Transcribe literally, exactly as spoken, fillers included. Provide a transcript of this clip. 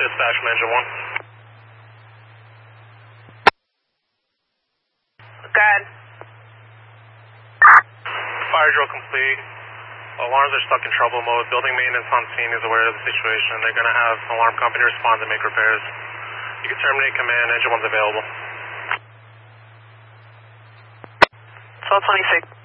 dispatch from engine one. Good. Fire drill complete. Alarms are stuck in trouble mode. Building maintenance on scene is aware of the situation. They're going to have alarm company respond and make repairs. You can terminate command. Engine one's available. twelve twenty-six.